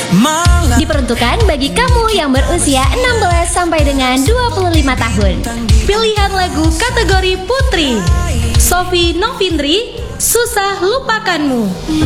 Diperuntukkan bagi kamu yang berusia 16 sampai dengan 25 tahun. Pilihan lagu kategori putri: Sophie Novindri, Susah Lupakanmu.